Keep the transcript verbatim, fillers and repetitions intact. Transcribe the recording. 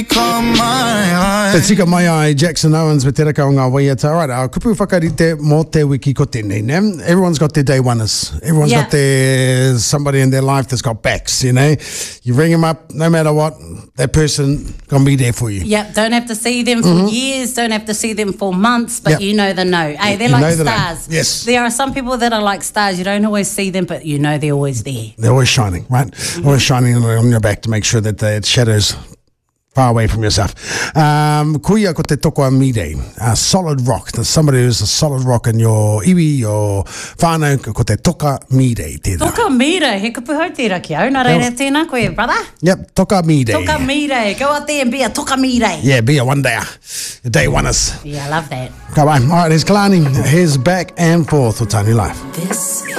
Te tika mai ai Jackson Owens me te raka o ngā waiata. All right, our kupu whakarite mō te wiki ko tēnei, ne? Everyone's got their day oneers. Everyone's Yeah. got their somebody in their life that's got backs, you know? You ring them up, no matter what, that person gonna be there for you. Yep, don't have to see them for Mm-hmm. years, don't have to see them for months, but Yep. you know the no. Hey, they're You know like the name. stars. Yes. There are some people that are like stars. You don't always see them, but you know they're always there. They're always shining, right? Mm-hmm. Always shining on your back to make sure that the shadows far away from yourself. Um, kuia ko te toko a mire, a solid rock. There's somebody who's a solid rock in your iwi, your whānau, ko te toka mire. Tēnā. Toka mire, he kupu hau tērā ki au. Nā reira tēnā koe, brother. Yep, toka mire. Toka mire. Go out there and be a toka mire. Yeah, be a one dayer. Your day oneers. Yeah, I love that. Come on. All right, here's Kalani. Here's back and forth with Tiny Life. This